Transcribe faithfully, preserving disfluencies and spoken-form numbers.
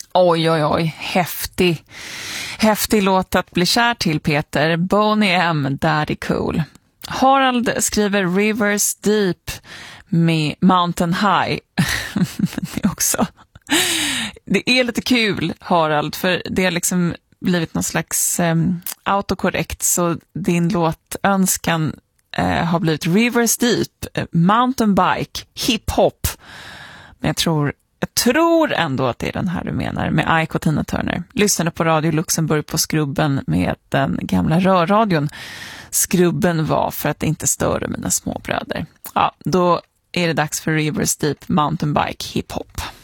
Oj, oj, oj. Häftig. Häftig låt att bli kär till, Peter. Boney M. Daddy Cool. Harald skriver Rivers Deep med Mountain High. Det är också... Det är lite kul, Harald, för det har liksom blivit någon slags um, autokorrekt, så din låtönskan uh, har blivit Rivers Deep, uh, Mountain Bike, Hip-Hop. Men jag tror, jag tror ändå att det är den här du menar, med Ike och Tina Turner. Lyssnade på Radio Luxemburg på Skrubben med den gamla rörradion. Skrubben var för att inte störa mina småbröder. Ja, då är det dags för Rivers Deep, Mountain Bike, Hip-Hop.